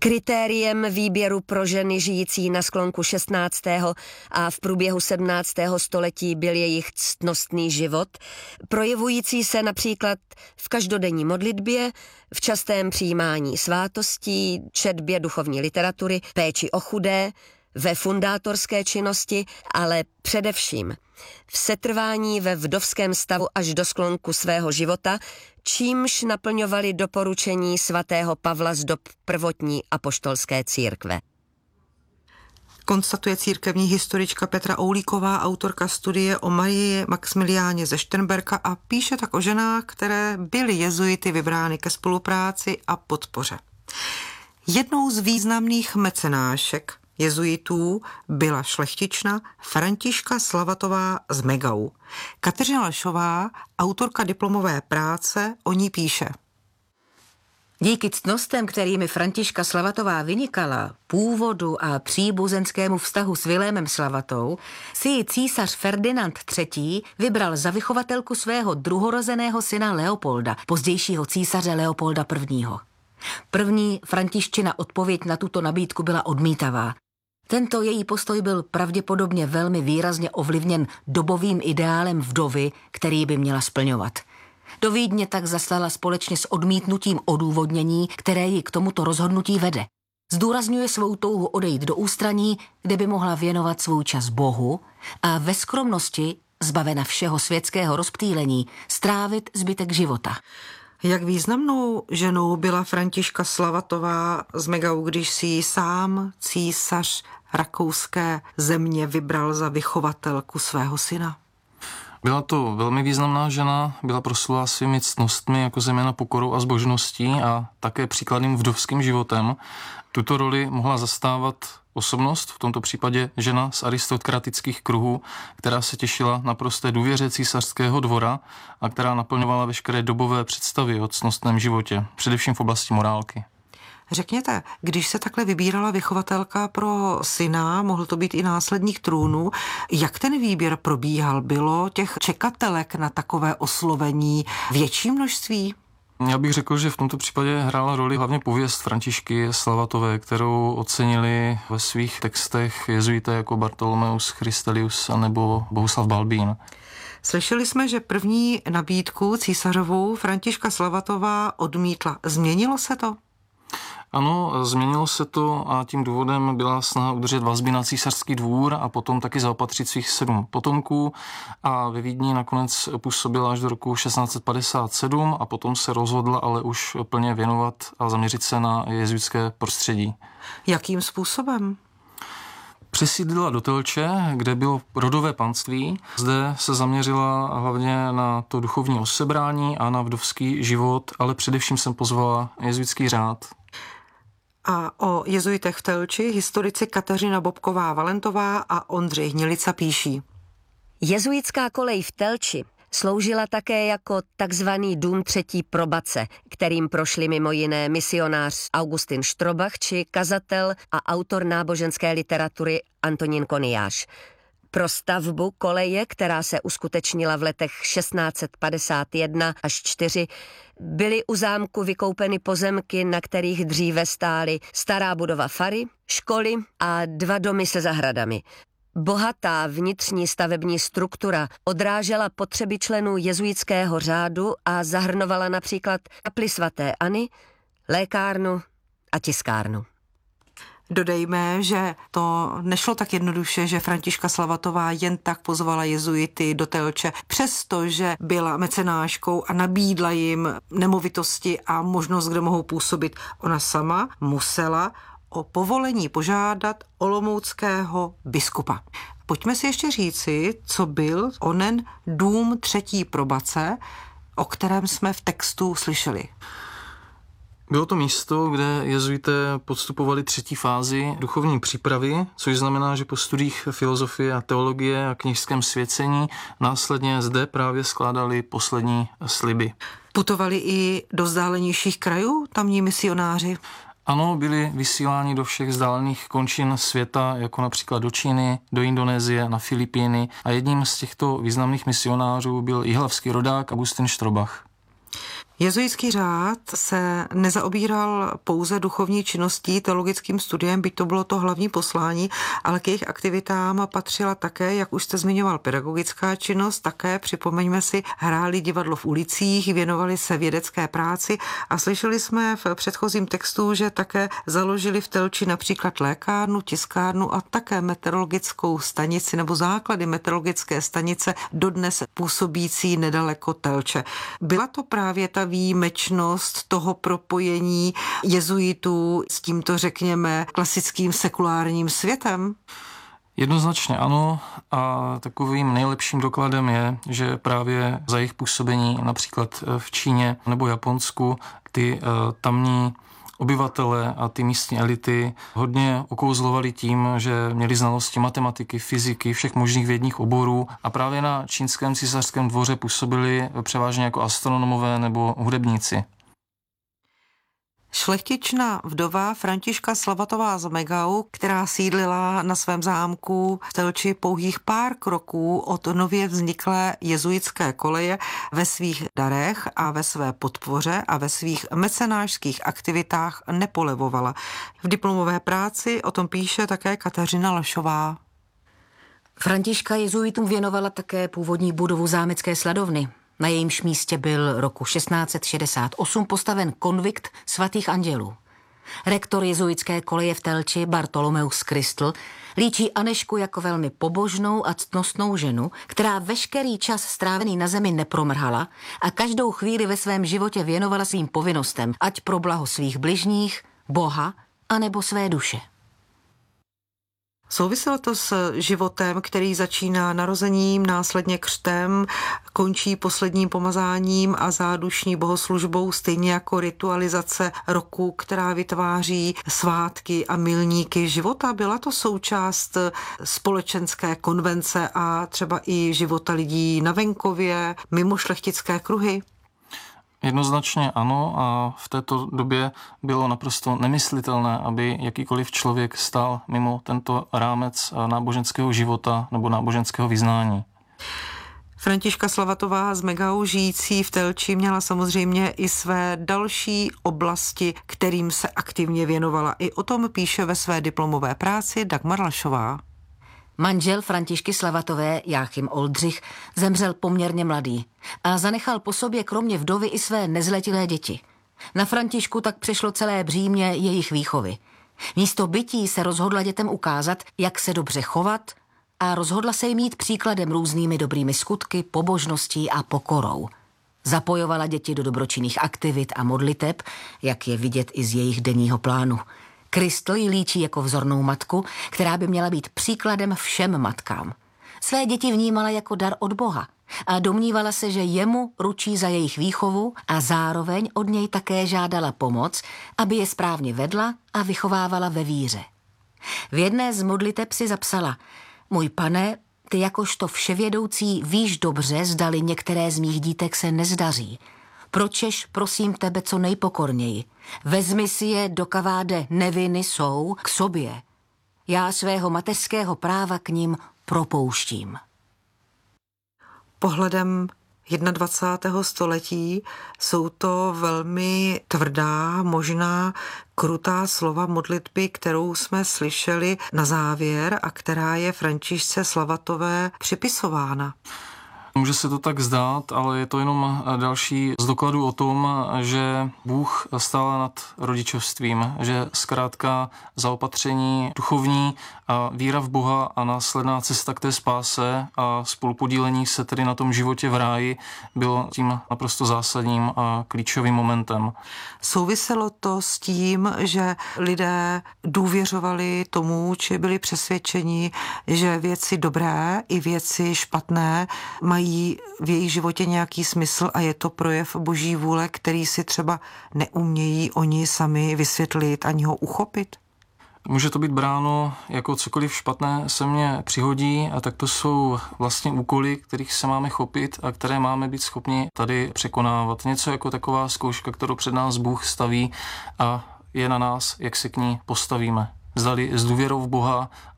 Kritériem výběru pro ženy žijící na sklonku 16. a v průběhu 17. století byl jejich ctnostný život, projevující se například v každodenní modlitbě, v častém přijímání svátostí, četbě duchovní literatury, péči o chudé, ve fundátorské činnosti, ale především v setrvání ve vdovském stavu až do sklonku svého života, čímž naplňovali doporučení svatého Pavla z dob prvotní apoštolské církve. Konstatuje církevní historička Petra Oulíková, autorka studie o Marii Maxmiliáně ze Šternberka, a píše tak o ženách, které byly jezuity vybrány ke spolupráci a podpoře. Jednou z významných mecenášek jezuitů byla šlechtična Františka Slavatová z Megau. Kateřina Lešová, autorka diplomové práce, o ní píše. Díky ctnostem, kterými Františka Slavatová vynikala, původu a příbuzenskému vztahu s Vilémem Slavatou, si ji císař Ferdinand III. Vybral za vychovatelku svého druhorozeného syna Leopolda, pozdějšího císaře Leopolda I. První Františčina odpověď na tuto nabídku byla odmítavá. Tento její postoj byl pravděpodobně velmi výrazně ovlivněn dobovým ideálem vdovy, který by měla splňovat. Do Vídně tak zaslala společně s odmítnutím odůvodnění, které ji k tomuto rozhodnutí vede. Zdůrazňuje svou touhu odejít do ústraní, kde by mohla věnovat svůj čas Bohu a ve skromnosti, zbavena všeho světského rozptýlení, strávit zbytek života. Jak významnou ženou byla Františka Slavatová z Megau, když si ji sám císař rakouské země vybral za vychovatelku svého syna? Byla to velmi významná žena, byla proslulá svými ctnostmi, jako zejména pokorou a zbožností a také příkladným vdovským životem. Tuto roli mohla zastávat osobnost, v tomto případě žena z aristokratických kruhů, která se těšila na prosté důvěře císařského dvora a která naplňovala veškeré dobové představy o ctnostném životě, především v oblasti morálky. Řekněte, když se takhle vybírala vychovatelka pro syna, mohl to být i následník trůnu, jak ten výběr probíhal? Bylo těch čekatelek na takové oslovení větší množství? Já bych řekl, že v tomto případě hrála roli hlavně pověst Františky Slavatové, kterou ocenili ve svých textech jezuité jako Bartolomeus Christelius anebo Bohuslav Balbín. Slyšeli jsme, že první nabídku císařovou Františka Slavatová odmítla. Změnilo se to? Ano, změnilo se to a tím důvodem byla snaha udržet vazby na císařský dvůr a potom taky zaopatřit svých 7 potomků a ve Vídni nakonec působila až do roku 1657 a potom se rozhodla ale už plně věnovat a zaměřit se na jezuitské prostředí. Jakým způsobem? Přesídlila do Telče, kde bylo rodové panství. Zde se zaměřila hlavně na to duchovní osebrání a na vdovský život, ale především jsem pozvala jezuitský řád. A o jezuitech v Telči historici Kateřina Bobková-Valentová a Ondřej Hnilica píší. Jezuitská kolej v Telči sloužila také jako takzvaný dům třetí probace, kterým prošli mimo jiné misionář Augustin Štrobach či kazatel a autor náboženské literatury Antonín Koniáš. Pro stavbu koleje, která se uskutečnila v letech 1651 až 4, byly u zámku vykoupeny pozemky, na kterých dříve stály stará budova fary, školy a 2 domy se zahradami. Bohatá vnitřní stavební struktura odrážela potřeby členů jezuitského řádu a zahrnovala například kapli svaté Anny, lékárnu a tiskárnu. Dodejme, že to nešlo tak jednoduše, že Františka Slavatová jen tak pozvala jezuity do Telče, přestože byla mecenáškou a nabídla jim nemovitosti a možnost, kde mohou působit. Ona sama musela o povolení požádat olomouckého biskupa. Pojďme si ještě říci, co byl onen dům třetí probace, o kterém jsme v textu slyšeli. Bylo to místo, kde jezuité podstupovali 3. fázi duchovní přípravy, což znamená, že po studiích filozofie a teologie a kněžském svěcení následně zde právě skládali poslední sliby. Putovali i do vzdálenějších krajů tamní misionáři? Ano, byli vysíláni do všech vzdálených končin světa, jako například do Číny, do Indonésie, na Filipíny a jedním z těchto významných misionářů byl jihlavský rodák Augustin Štrobach. Jezuitský řád se nezaobíral pouze duchovní činností, teologickým studiem, byť to bylo to hlavní poslání, ale k jejich aktivitám patřila také, jak už jste zmiňoval, pedagogická činnost, také, připomeňme si, hráli divadlo v ulicích, věnovali se vědecké práci a slyšeli jsme v předchozím textu, že také založili v Telči například lékárnu, tiskárnu a také meteorologickou stanici nebo základy meteorologické stanice dodnes působící nedaleko Telče. Byla to právě ta výjimečnost toho propojení jezuitů s tímto, řekněme, klasickým sekulárním světem? Jednoznačně ano a takovým nejlepším dokladem je, že právě za jejich působení například v Číně nebo Japonsku ty tamní obyvatele a ty místní elity hodně okouzlovali tím, že měli znalosti matematiky, fyziky, všech možných vědních oborů a právě na čínském císařském dvoře působili převážně jako astronomové nebo hudebníci. Šlechtična vdova Františka Slavatová z Megau, která sídlila na svém zámku v Telči pouhých pár kroků od nově vzniklé jezuitské koleje, ve svých darech a ve své podpoře a ve svých mecenášských aktivitách nepolevovala. V diplomové práci o tom píše také Kateřina Lašová. Františka jezuitům věnovala také původní budovu zámecké sladovny. Na jejímž místě byl roku 1668 postaven konvikt svatých andělů. Rektor jezuitské koleje v Telči Bartolomeus Kristl líčí Anežku jako velmi pobožnou a ctnostnou ženu, která veškerý čas strávený na zemi nepromrhala a každou chvíli ve svém životě věnovala svým povinnostem, ať pro blaho svých bližních, Boha, anebo své duše. Souviselo to s životem, který začíná narozením, následně křtem, končí posledním pomazáním a zádušní bohoslužbou, stejně jako ritualizace roku, která vytváří svátky a milníky života. Byla to součást společenské konvence a třeba i života lidí na venkově, mimo šlechtické kruhy? Jednoznačně ano a v této době bylo naprosto nemyslitelné, aby jakýkoliv člověk stál mimo tento rámec náboženského života nebo náboženského vyznání. Františka Slavatová z Megau, žijící v Telči, měla samozřejmě i své další oblasti, kterým se aktivně věnovala. I o tom píše ve své diplomové práci Dagmar Lašová. Manžel Františky Slavatové, Jáchym Oldřich, zemřel poměrně mladý a zanechal po sobě kromě vdovy i své nezletilé děti. Na Františku tak přešlo celé břímě jejich výchovy. Místo bytí se rozhodla dětem ukázat, jak se dobře chovat a rozhodla se jim jít příkladem různými dobrými skutky, pobožností a pokorou. Zapojovala děti do dobročinných aktivit a modliteb, jak je vidět i z jejich denního plánu. Kristl ji líčí jako vzornou matku, která by měla být příkladem všem matkám. Své děti vnímala jako dar od Boha a domnívala se, že jemu ručí za jejich výchovu a zároveň od něj také žádala pomoc, aby je správně vedla a vychovávala ve víře. V jedné z modliteb si zapsala: Můj pane, ty jakožto vševědoucí víš dobře, zdali některé z mých dítek se nezdaří. Pročež prosím tebe co nejpokorněji. Vezmi si je, dokaváde neviny jsou, k sobě. Já svého mateřského práva k ním propouštím. Pohledem 21. století jsou to velmi tvrdá, možná krutá slova modlitby, kterou jsme slyšeli na závěr a která je Františce Slavatové připisována. Může se to tak zdát, ale je to jenom další z dokladů o tom, že Bůh stál nad rodičovstvím, že zkrátka zaopatření duchovní a víra v Boha a následná cesta k té spáse a spolupodílení se tedy na tom životě v ráji bylo tím naprosto zásadním a klíčovým momentem. Souviselo to s tím, že lidé důvěřovali tomu, či byli přesvědčeni, že věci dobré i věci špatné mají v jejich životě nějaký smysl a je to projev Boží vůle, který si třeba neumějí oni sami vysvětlit ani ho uchopit? Může to být bráno jako cokoliv špatné se mně přihodí a tak to jsou vlastně úkoly, kterých se máme chopit a které máme být schopni tady překonávat. Něco jako taková zkouška, kterou před nás Bůh staví a je na nás, jak se k ní postavíme. Zdali s důvěrou v Boha